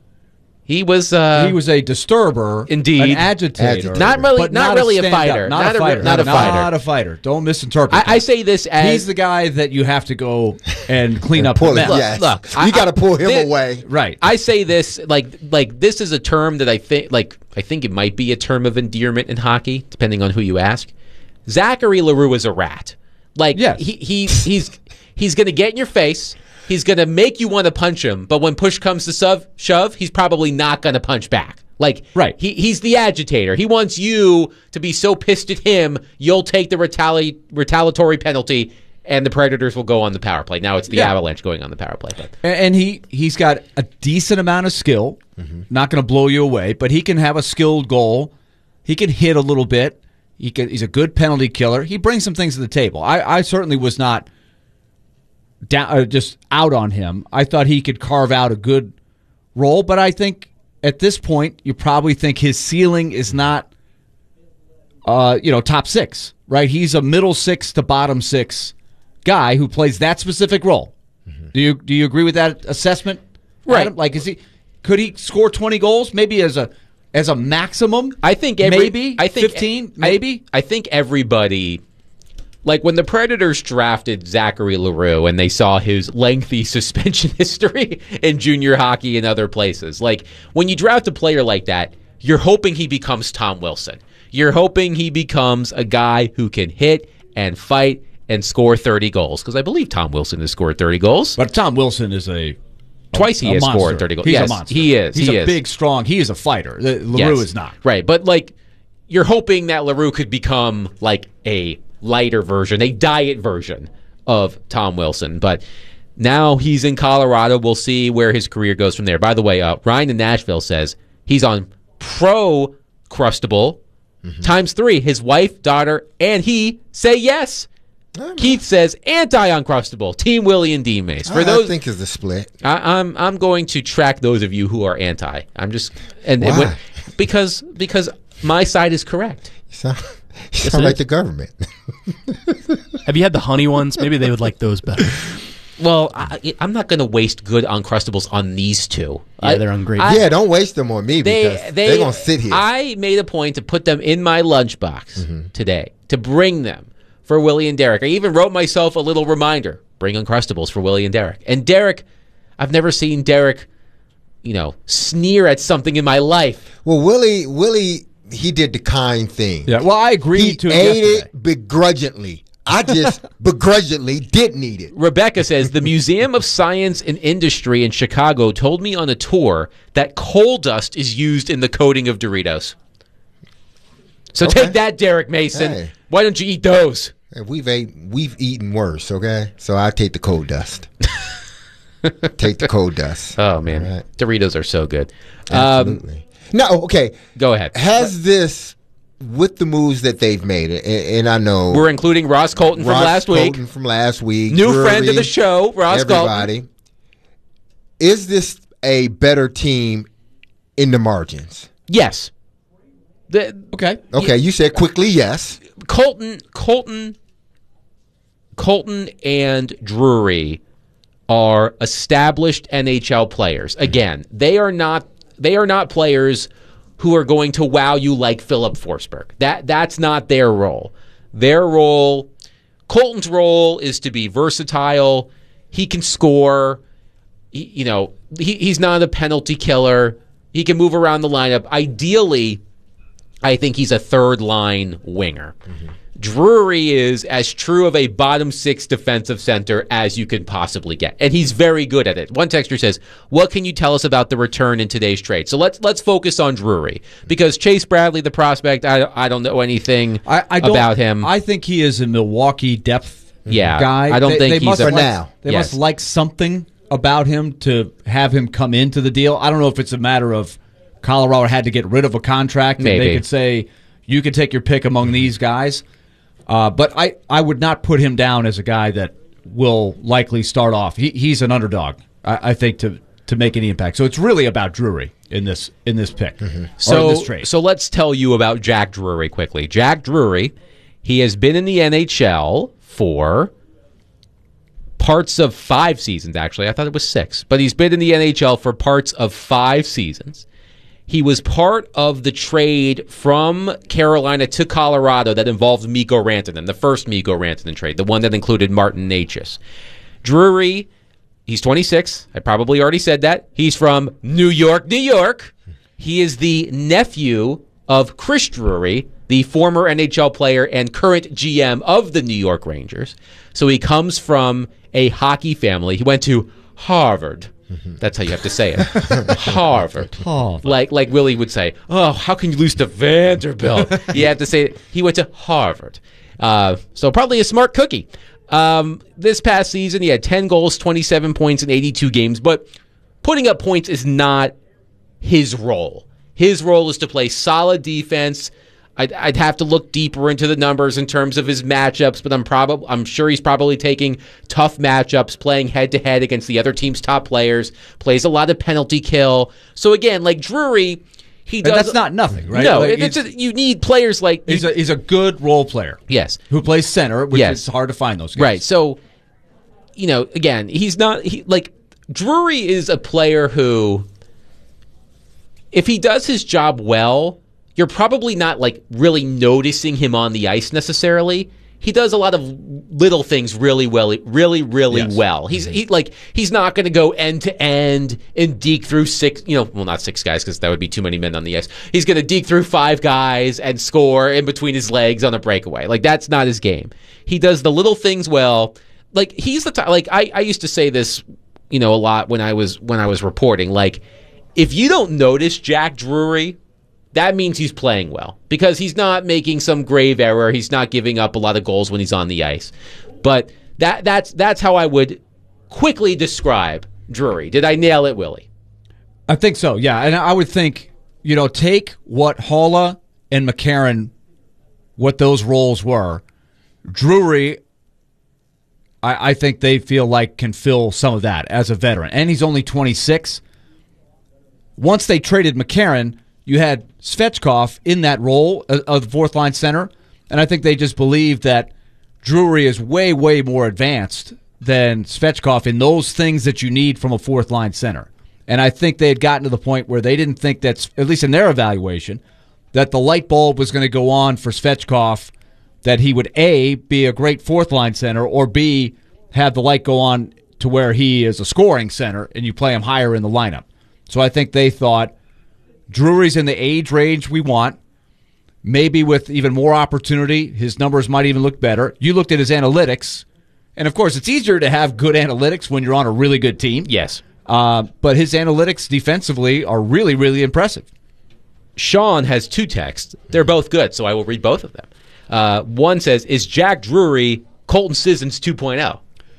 He was uh, he was a disturber, indeed, an agitator, not really, but not, not really a, a fighter, not, not a fighter, a, not a fighter, not a fighter. Don't misinterpret. I, I say this as he's the guy that you have to go and clean up the mess. Look, Yes. look, You gotta pull him this- away. Right. I say this like like this is a term that I think like I think it might be a term of endearment in hockey, depending on who you ask. Zachary LaRue is a rat. Like Yes. he, he he's he's gonna get in your face. He's going to make you want to punch him, but when push comes to shove, shove he's probably not going to punch back. Like, right. he, he's the agitator. He wants you to be so pissed at him, you'll take the retali- retaliatory penalty, and the Predators will go on the power play. Now it's the Yeah. Avalanche going on the power play. But. And and he, he's got a decent amount of skill, mm-hmm. not going to blow you away, but he can have a skilled goal. He can hit a little bit. He can, he's a good penalty killer. He brings some things to the table. I, I certainly was not down, uh, just out on him. I thought he could carve out a good role, but I think at this point you probably think his ceiling is not, uh, you know, top six, right? He's a middle six to bottom six guy who plays that specific role. Mm-hmm. Do you do you agree with that assessment, right? Adam? Like, is he could he score twenty goals maybe as a as a maximum? I think every, maybe I think fifteen, maybe. I, I think everybody. Like, when the Predators drafted Zachary LaRue and they saw his lengthy suspension history in junior hockey and other places, like, when you draft a player like that, you're hoping he becomes Tom Wilson. You're hoping he becomes a guy who can hit and fight and score thirty goals. Because I believe Tom Wilson has scored thirty goals. But Tom Wilson is a... Twice he a has monster. scored thirty goals. He's yes, a monster. he is. He's he a is. big, strong... He is a fighter. LaRue yes. is not. Right, but, like, you're hoping that LaRue could become, like, a... lighter version, a diet version of Tom Wilson. But now he's in Colorado. We'll see where his career goes from there. By the way, uh, Ryan in Nashville says he's on pro Crustable mm-hmm. times three. His wife, daughter, and he say yes. Oh, Keith says anti-uncrustable. Team Willie and D Mace. For I those, think is the split. I, I'm I'm going to track those of you who are anti. I'm just and, and Why? when, because because my side is correct. So, You sound like the government. Have you had the honey ones? Maybe they would like those better. Well, I, I'm not going to waste good Uncrustables on these two. Yeah, I, they're ungrateful. I, yeah, don't waste them on me they, because they, they're going to sit here. I made a point to put them in my lunchbox mm-hmm. today, to bring them for Willie and Derek. I even wrote myself a little reminder, bring Uncrustables for Willie and Derek. And Derek, I've never seen Derek, you know, sneer at something in my life. Well, Willie, Willie... he did the kind thing. Yeah, well, I agreed he to it ate yesterday. it begrudgingly. I just begrudgingly didn't eat it. Rebecca says, the Museum of Science and Industry in Chicago told me on a tour that coal dust is used in the coating of Doritos. So Okay. take that, Derek Mason. Hey. Why don't you eat those? Hey, we've ate, we've eaten worse, okay? So I take the coal dust. Take the coal dust. Oh, man. Right. Doritos are so good. Absolutely. Um, no, okay. Go ahead. Has this, with the moves that they've made, and, and I know... We're including Ross Colton Ross from last Colton week. from last week. New Drury, friend of the show, Ross everybody. Colton. Is this a better team in the margins? Yes. The, okay. Okay, you said quickly yes. Colton, Colton, Colton and Drury are established N H L players. Again, they are not they are not players who are going to wow you like Philip Forsberg. That that's not their role. Their role, Colton's role is to be versatile. He can score. He, you know, he, he's not a penalty killer. He can move around the lineup. Ideally, I think he's a third-line winger. Mm-hmm. Drury is as true of a bottom six defensive center as you can possibly get, and he's very good at it. One texter says, "What can you tell us about the return in today's trade?" So let's let's focus on Drury, because Chase Bradley, the prospect, I, I don't know anything I, I don't, about him. I think he is a Milwaukee depth yeah, guy. I don't they, think they he's must a, like, now. They yes. must like something about him to have him come into the deal. I don't know if it's a matter of Colorado had to get rid of a contract and Maybe. they could say you could take your pick among these guys. Uh, but I, I would not put him down as a guy that will likely start off. He, he's an underdog, I, I think, to to make any impact. So it's really about Drury in this in this pick, mm-hmm. so, or in this trade. So let's tell you about Jack Drury quickly. Jack Drury, he has been in the N H L for parts of five seasons, actually. I thought it was six. But he's been in the N H L for parts of five seasons. He was part of the trade from Carolina to Colorado that involved Mikko Rantanen, the first Mikko Rantanen trade, the one that included Martin Necas. Drury, he's twenty-six. I probably already said that. He's from New York, New York. He is the nephew of Chris Drury, the former N H L player and current G M of the New York Rangers. So he comes from a hockey family. He went to Harvard. That's how you have to say it. Harvard. Harvard. Like like Willie would say, oh, how can you lose to Vanderbilt? You have to say it. He went to Harvard. Uh, so probably a smart cookie. Um, this past season, he had ten goals, twenty-seven points in eighty-two games. But putting up points is not his role. His role is to play solid defense. I'd, I'd have to look deeper into the numbers in terms of his matchups, but I'm probably I'm sure he's probably taking tough matchups, playing head to head against the other team's top players. Plays a lot of penalty kill. So again, like Drury, he does. And that's not nothing, right? No, Like, it's a, you need players like he's a he's a good role player. Yes, who plays center, which yes. is hard to find those guys. Right. So, you know, again, he's not he like Drury is a player who, if he does his job well, you're probably not like really noticing him on the ice necessarily. He does a lot of little things really well, really, really Yes. well. He's he like he's not going to go end to end and deke through six, you know, well not six guys because that would be too many men on the ice. He's going to deke through five guys and score in between his legs on a breakaway. Like that's not his game. He does the little things well. Like he's the type. Like I, I used to say this, you know, a lot when I was when I was reporting. Like if you don't notice Jack Drury, that means he's playing well because he's not making some grave error. He's not giving up a lot of goals when he's on the ice. But that that's that's how I would quickly describe Drury. Did I nail it, Willie? I think so, yeah. And I would think, you know, take what Haula and McCarron, what those roles were. Drury, I, I think they feel like can fill some of that as a veteran. And he's only twenty-six. Once they traded McCarron, you had Svechkov in that role of the fourth line center, and I think they just believe that Drury is way, way more advanced than Svechkov in those things that you need from a fourth line center. And I think they had gotten to the point where they didn't think that, at least in their evaluation, that the light bulb was going to go on for Svechkov, that he would A, be a great fourth line center, or B, have the light go on to where he is a scoring center and you play him higher in the lineup. So I think they thought, Drury's in the age range we want, maybe with even more opportunity. His numbers might even look better. You looked at his analytics, and of course, it's easier to have good analytics when you're on a really good team. Yes. Uh, but his analytics defensively are really, really impressive. Sean has two texts. They're both good, so I will read both of them. Uh, one says, is Jack Drury Colton Sissons two point oh?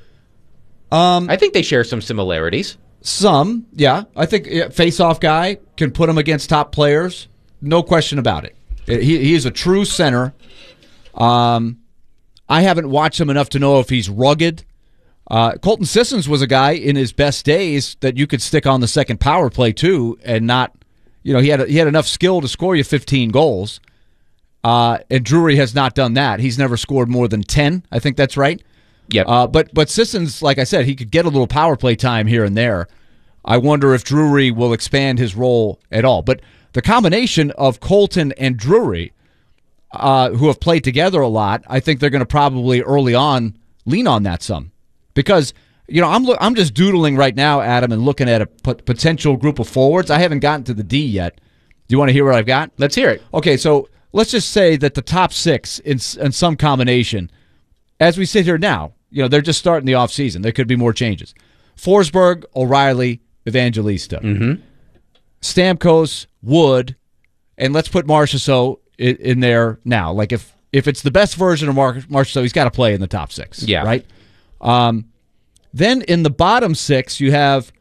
Um, I think they share some similarities. Some, yeah. I think yeah, face-off guy can put him against top players. No question about it. He, he is a true center. Um, I haven't watched him enough to know if he's rugged. Uh, Colton Sissons was a guy in his best days that you could stick on the second power play too, and not, you know, he had a, he had enough skill to score you fifteen goals. Uh, and Drury has not done that. He's never scored more than ten. I think that's right. Yep. Uh, but but Sissons, like I said, he could get a little power play time here and there. I wonder if Drury will expand his role at all. But the combination of Colton and Drury, uh, who have played together a lot, I think they're going to probably early on lean on that some. Because you know, I'm lo- I'm just doodling right now, Adam, and looking at a p- potential group of forwards. I haven't gotten to the D yet. Do you want to hear what I've got? Let's hear it. Okay, so let's just say that the top six in, in some combination, as we sit here now, you know, they're just starting the offseason. There could be more changes. Forsberg, O'Reilly, Evangelista. Mm-hmm. Stamkos, Wood, and let's put Marchessault in, in there now. Like if, if it's the best version of Mar- Marchessault, he's got to play in the top six. Yeah. Right? Um, then in the bottom six, you have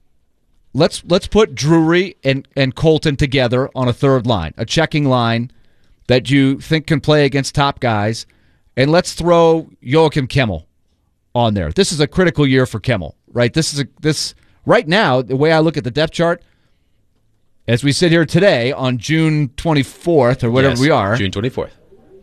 let's let's put Drury and, and Colton together on a third line, a checking line that you think can play against top guys, and let's throw Joachim Kemmel on there. This is a critical year for Kemmel, right? This is a this right now, the way I look at the depth chart, as we sit here today on June twenty-fourth or whatever Yes, we are, June twenty-fourth.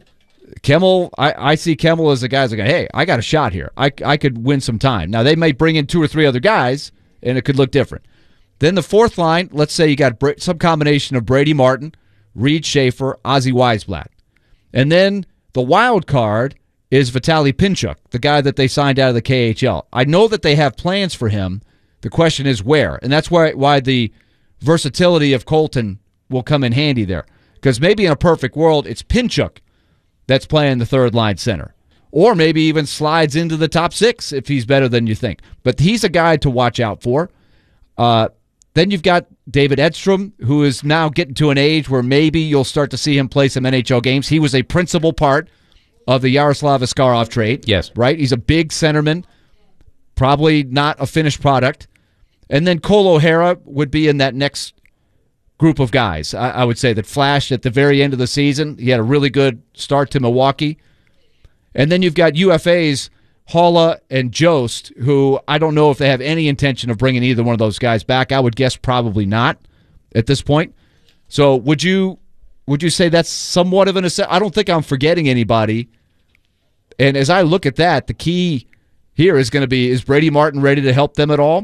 Kemmel, I, I see Kemmel as a guy who's like, hey, I got a shot here. I, I could win some time. Now, they might bring in two or three other guys, and it could look different. Then the fourth line, let's say you got Bra- some combination of Brady Martin, Reed Schaefer, Ozzy Weisblatt. And then the wild card is Vitaly Pinchuk, the guy that they signed out of the K H L. I know that they have plans for him. The question is where. And that's why, why the versatility of Colton will come in handy there. Because maybe in a perfect world, it's Pinchuk that's playing the third line center. Or maybe even slides into the top six if he's better than you think. But he's a guy to watch out for. Uh, then you've got David Edstrom, who is now getting to an age where maybe you'll start to see him play some N H L games. He was a principal part of the Yaroslav Askarov trade. Yes. Right? He's a big centerman, probably not a finished product. And then Cole O'Hara would be in that next group of guys, I, I would say, that flashed at the very end of the season. He had a really good start to Milwaukee. And then you've got U F As, Haula and Jost, who I don't know if they have any intention of bringing either one of those guys back. I would guess probably not at this point. So would you would you say that's somewhat of an assessment? I don't think I'm forgetting anybody. And as I look at that, the key here is going to be, is Brady Martin ready to help them at all?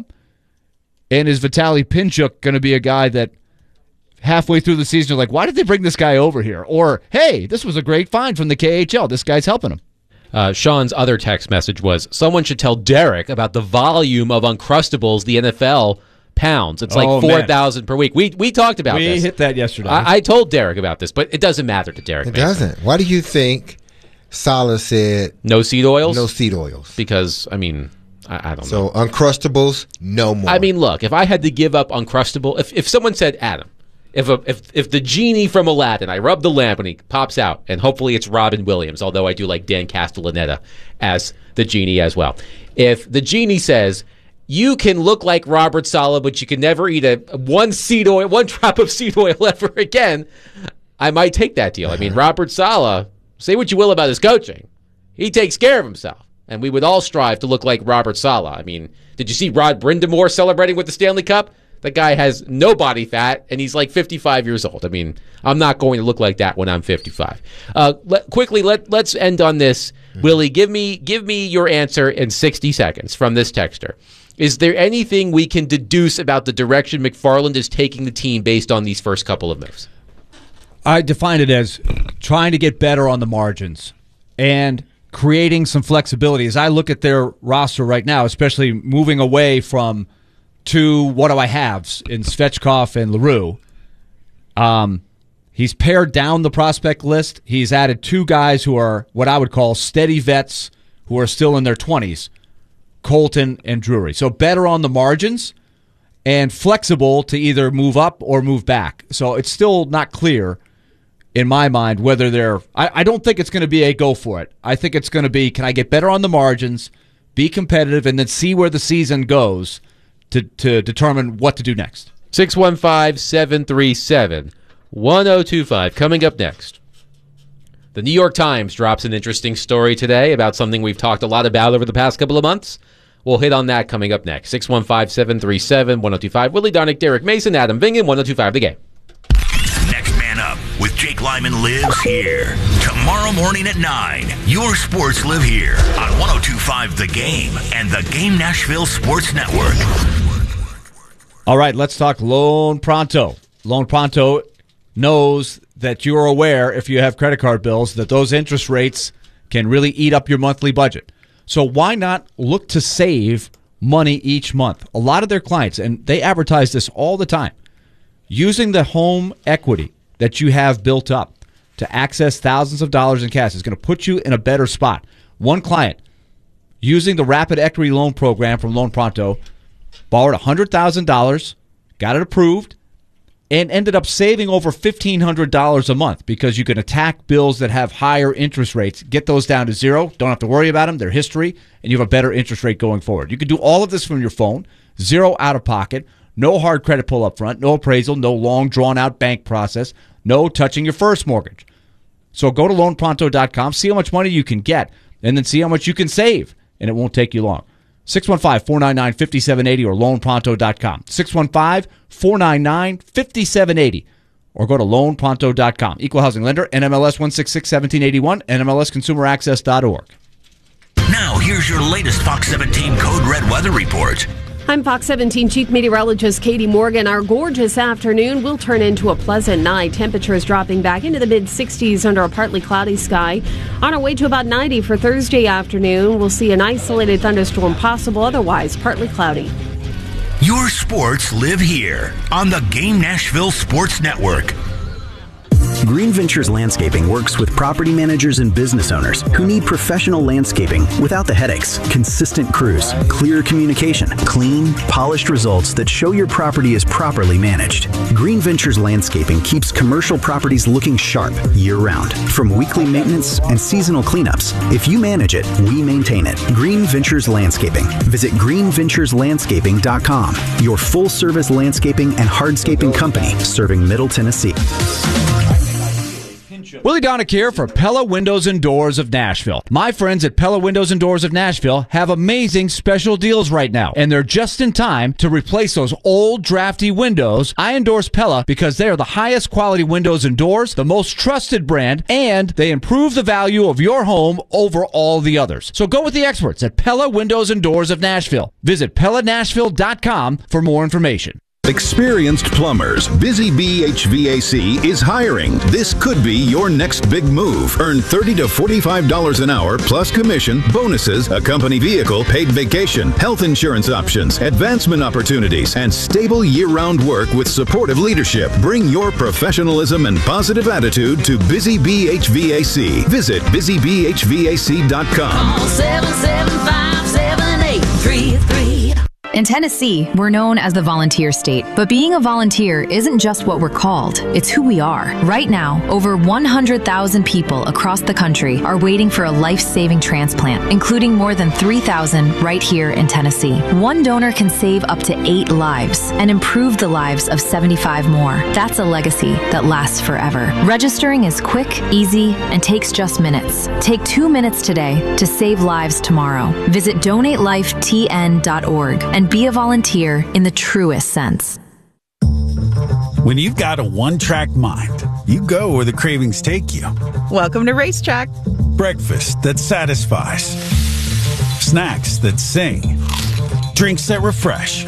And is Vitaly Pinchuk going to be a guy that halfway through the season you're like, why did they bring this guy over here? Or, hey, this was a great find from the K H L. This guy's helping him. Uh, Sean's other text message was, someone should tell Derek about the volume of Uncrustables the N F L pounds. It's like Oh, four thousand per week. We we talked about We this. hit that yesterday. I, I told Derek about this, but it doesn't matter to Derek. It Mason. doesn't. Why do you think Salah said No seed oils? no seed oils? Because, I mean, I, I don't So know. Uncrustables, no more. I mean, look, if I had to give up Uncrustable, if, if someone said, Adam, if, a, if if the genie from Aladdin, I rub the lamp and he pops out, and hopefully it's Robin Williams, although I do like Dan Castellaneta as the genie as well. If the genie says, you can look like Robert Saleh, but you can never eat a one seed oil, one drop of seed oil ever again, I might take that deal. I mean, Robert Saleh, say what you will about his coaching, he takes care of himself, and we would all strive to look like Robert Saleh. I mean, did you see Rod Brindamore celebrating with the Stanley Cup? That guy has no body fat, and he's like fifty-five years old. I mean, I'm not going to look like that when I'm fifty-five. Uh, let, quickly, let, let's end on this. Mm-hmm. Willie, give me give me your answer in sixty seconds from this texter. Is there anything we can deduce about the direction McFarland is taking the team based on these first couple of moves? I define it as trying to get better on the margins and creating some flexibility. As I look at their roster right now, especially moving away from two what do I haves in Svechkov and LaRue, um, he's pared down the prospect list. He's added two guys who are what I would call steady vets who are still in their twenties, Colton and Drury. So better on the margins and flexible to either move up or move back. So it's still not clear in my mind whether they're I, I don't think it's going to be a go for it. I think it's going to be, can I get better on the margins, be competitive, and then see where the season goes to, to determine what to do next. six one five, seven three seven, one oh two five. Coming up next, the New York Times drops an interesting story today about something we've talked a lot about over the past couple of months. We'll hit on that coming up next. six one five, seven three seven, one oh two five. Willie Darnick, Derek Mason, Adam Vingan, one oh two five The Game. Next Man Up with Jake Lyman lives here. Tomorrow morning at nine, your sports live here on one oh two five The Game and the Game Nashville Sports Network. All right, let's talk Loan Pronto. Loan Pronto knows that you're aware, if you have credit card bills, that those interest rates can really eat up your monthly budget. So why not look to save money each month. A lot of their clients, and they advertise this all the time, using the home equity that you have built up to access thousands of dollars in cash is going to put you in a better spot. One client, using the Rapid Equity Loan Program from Loan Pronto, borrowed one hundred thousand dollars, got it approved, and ended up saving over fifteen hundred dollars a month because you can attack bills that have higher interest rates, get those down to zero, don't have to worry about them, their history, and you have a better interest rate going forward. You can do all of this from your phone, zero out of pocket, no hard credit pull up front, no appraisal, no long drawn-out bank process, no touching your first mortgage. So go to loan pronto dot com, see how much money you can get, and then see how much you can save, and it won't take you long. six one five, four nine nine, five seven eight zero or loan pronto dot com. six one five, four nine nine, five seven eight zero or go to loan pronto dot com. Equal housing lender, N M L S one six six, one seven eight one, N M L S consumer access dot org. Now, here's your latest Fox seventeen Code Red weather report. I'm Fox seventeen Chief Meteorologist Katie Morgan. Our gorgeous afternoon will turn into a pleasant night. Temperatures dropping back into the mid sixties under a partly cloudy sky. On our way to about ninety for Thursday afternoon, we'll see an isolated thunderstorm possible, otherwise partly cloudy. Your sports live here on the Game Nashville Sports Network. Green Ventures Landscaping works with property managers and business owners who need professional landscaping without the headaches, consistent crews, clear communication, clean, polished results that show your property is properly managed. Green Ventures Landscaping keeps commercial properties looking sharp year-round. From weekly maintenance and seasonal cleanups, if you manage it, we maintain it. Green Ventures Landscaping. Visit green ventures landscaping dot com, your full-service landscaping and hardscaping company serving Middle Tennessee. Willie Donick here for Pella Windows and Doors of Nashville. My friends at Pella Windows and Doors of Nashville have amazing special deals right now, and they're just in time to replace those old drafty windows. I endorse Pella because they are the highest quality windows and doors, the most trusted brand, and they improve the value of your home over all the others. So go with the experts at Pella Windows and Doors of Nashville. Visit pella nashville dot com for more information. Experienced plumbers, Busy Bee H V A C is hiring. This could be your next big move. Earn thirty to forty-five dollars an hour plus commission, bonuses, a company vehicle, paid vacation, health insurance options, advancement opportunities, and stable year-round work with supportive leadership. Bring your professionalism and positive attitude to Busy Bee H V A C. Visit busy bee h v a c dot com. Call seven seven five, seven eight three three. In Tennessee, we're known as the volunteer state, but being a volunteer isn't just what we're called, it's who we are. Right now, over one hundred thousand people across the country are waiting for a life-saving transplant, including more than three thousand right here in Tennessee. One donor can save up to eight lives and improve the lives of seventy-five more. That's a legacy that lasts forever. Registering is quick, easy, and takes just minutes. Take two minutes today to save lives tomorrow. Visit donate life t n dot org and be a volunteer in the truest sense. When you've got a one-track mind, you go where the cravings take you. Welcome to Racetrack. Breakfast that satisfies. Snacks that sing. Drinks that refresh.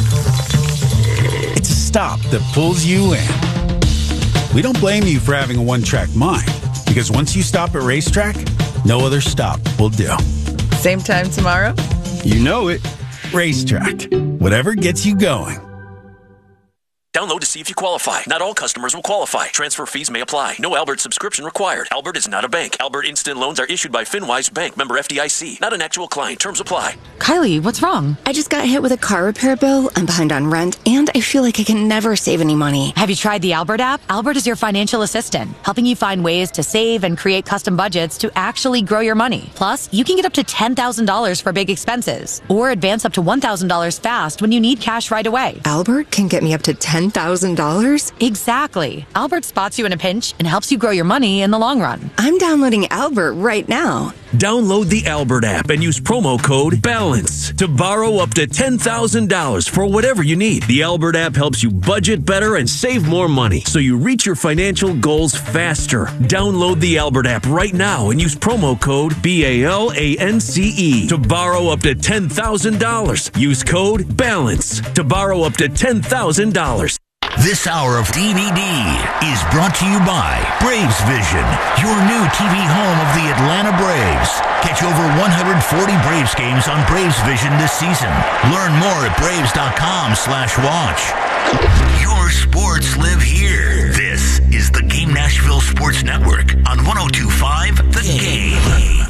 It's a stop that pulls you in. We don't blame you for having a one-track mind, because once you stop at Racetrack, no other stop will do. Same time tomorrow? You know it. Racetrack. Whatever gets you going. Download to see if you qualify. Not all customers will qualify. Transfer fees may apply. No Albert subscription required. Albert is not a bank. Albert Instant Loans are issued by FinWise Bank, member F D I C. Not an actual client. Terms apply. Kylie, what's wrong? I just got hit with a car repair bill. I'm behind on rent, and I feel like I can never save any money. Have you tried the Albert app? Albert is your financial assistant, helping you find ways to save and create custom budgets to actually grow your money. Plus, you can get up to ten thousand dollars for big expenses, or advance up to one thousand dollars fast when you need cash right away. Albert can get me up to ten thousand dollars? Exactly. Albert spots you in a pinch and helps you grow your money in the long run. I'm downloading Albert right now. Download the Albert app and use promo code BALANCE to borrow up to ten thousand dollars for whatever you need. The Albert app helps you budget better and save more money so you reach your financial goals faster. Download the Albert app right now and use promo code B A L A N C E to borrow up to ten thousand dollars. Use code BALANCE to borrow up to ten thousand dollars. This hour of D V D is brought to you by Braves Vision, your new T V home of the Atlanta Braves. Catch over one hundred forty Braves games on Braves Vision this season. Learn more at braves.com slash watch. Your sports live here. This is the Game Nashville Sports Network on one oh two point five The Game.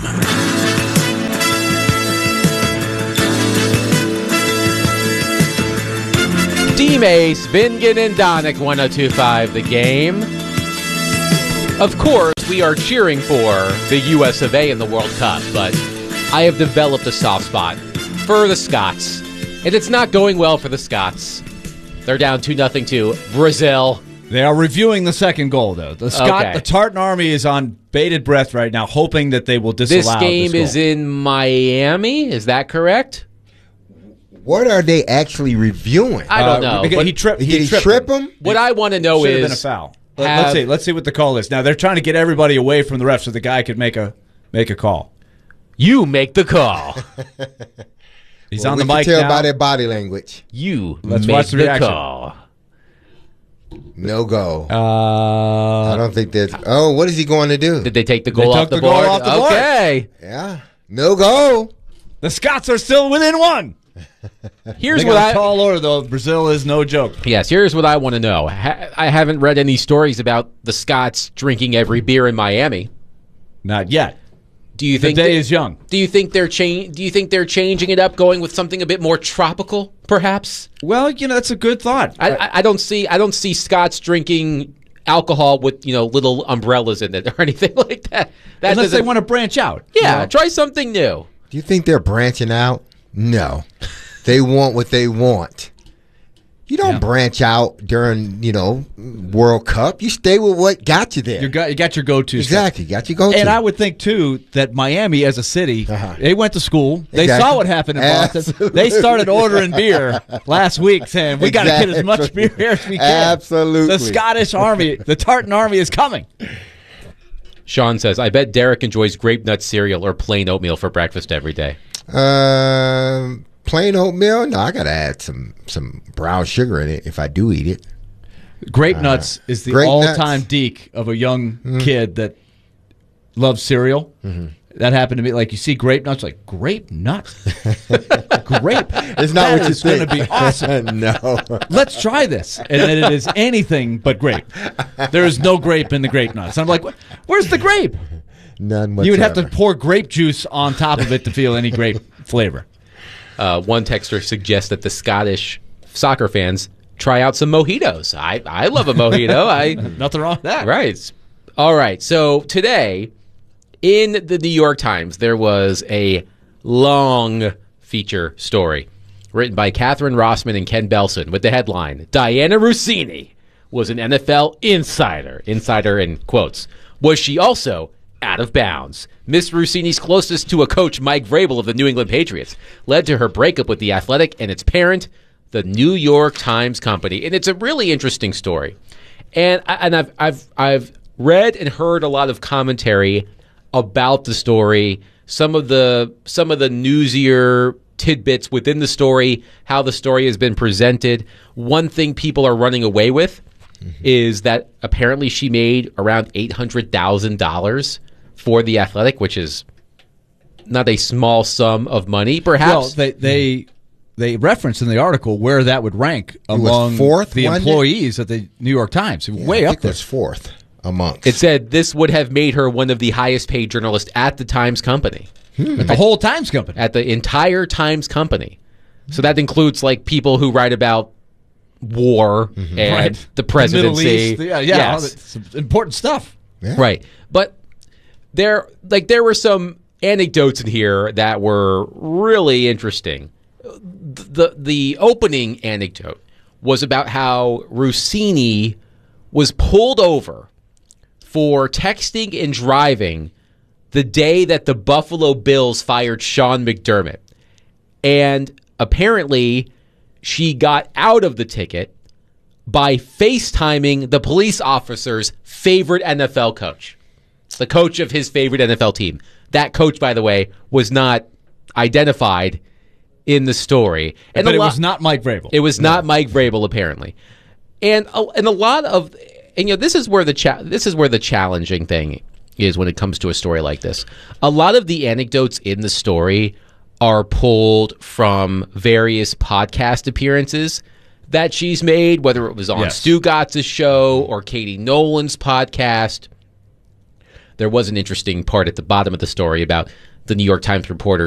D-Mace, Vingan, and Donick, one oh two point five The Game. Of course, we are cheering for the U S of A in the World Cup, but I have developed a soft spot for the Scots, and it's not going well for the Scots. They're down two nothing to Brazil. They are reviewing the second goal, though. The Scot, Okay. the Tartan Army is on bated breath right now, hoping that they will disallow This game this is goal. in Miami, is that correct? What are they actually reviewing? I don't know. Because but he tripped. Did He, he tripped trip him. him? what I want to know Should have is been a foul. Let- have- Let's see. Let's see what the call is. Now they're trying to get everybody away from the ref so the guy could make a make a call. You make the call. He's Well, on we the can mic tell now. by their body language. You Let's make watch the the reaction. call. No go. Uh, I don't think there's. Oh, what is he going to do? Did they take the They goal took off the, the goal board? off the board. Okay. Yeah. No go. the Scots are still within one. Here's They what got I a tall order, though. Brazil is no joke. Yes, here's what I want to know. Ha- I haven't read any stories about the Scots drinking every beer in Miami. Not yet. Do you The think day that- is young. Do you think they're cha- Do you think they're changing it up, going with something a bit more tropical, perhaps? Well, you know, that's a good thought. I, I, I don't see I don't see Scots drinking alcohol with, you know, little umbrellas in it or anything like that. That Unless they doesn't- want to branch out. Yeah, you know? try something new. Do you think they're branching out? No. They want what they want. You don't Yeah. branch out during, you know, World Cup. You stay with what got you there. You got, you got your go-to. Exactly. stuff. Got your go-to. And I would think, too, that Miami as a city, Uh-huh. they went to school. They Exactly. saw what happened in Boston. Absolutely. They started ordering beer last week, saying, we got to get as much Exactly. beer as we can. Absolutely. The Scottish Army, the Tartan Army is coming. Sean says, I bet Derek enjoys grape nut cereal or plain oatmeal for breakfast every day. Um, plain oatmeal? No, I got to add some, some brown sugar in it if I do eat it. Grape Nuts is the Grape all-time Nuts. deke of a young kid that loves cereal. That happened to me. Like, you see Grape Nuts, like, Grape Nuts? Grape? It's not That what you is going to think. be awesome. No. Let's try this. And then it is anything but grape. There is no grape in the Grape Nuts. And I'm like, "What- where's the grape? None whatsoever. You would have to pour grape juice on top of it to feel any grape flavor. Uh, one texter suggests that the Scottish soccer fans try out some mojitos. I, I love a mojito. I Nothing wrong with that. Right. All right. So today, in the New York Times, there was a long feature story written by Catherine Rossman and Ken Belson with the headline, Diana Russini was an N F L insider. Insider in quotes. Was she also out of bounds? Miss Russini's closest to a coach, Mike Vrabel of the New England Patriots, led to her breakup with The Athletic and its parent, the New York Times Company. And it's a really interesting story. And I- and I've I've I've read and heard a lot of commentary about the story, some of the some of the newsier tidbits within the story, how the story has been presented. One thing people are running away with is that apparently she made around eight hundred thousand dollars for The Athletic, which is not a small sum of money, perhaps. Well, they they they reference in the article where that would rank was among fourth, the wasn't it? employees at the New York Times. Way I up think there. it was fourth amongst. It said this would have made her one of the highest paid journalists at the Times Company. At the whole Times Company. At the entire Times Company. So that includes like people who write about war and Right. the presidency. Middle East. Yeah, yeah. Yes. all that- some important stuff. Right. But there like there were some anecdotes in here that were really interesting. The the opening anecdote was about how Russini was pulled over for texting and driving the day that the Buffalo Bills fired Sean McDermott. And apparently she got out of the ticket by FaceTiming the police officer's favorite N F L coach, the coach of his favorite N F L team. That coach, by the way, was not identified in the story. But a it lot- was not Mike Vrabel. It was not Mike Vrabel, apparently. And a, and a lot of and you know this is where the cha- this is where the challenging thing is when it comes to a story like this. A lot of the anecdotes in the story are pulled from various podcast appearances that she's made, whether it was on Yes. Stu Gotz's show or Katie Nolan's podcast. There was an interesting part at the bottom of the story about the New York Times reporter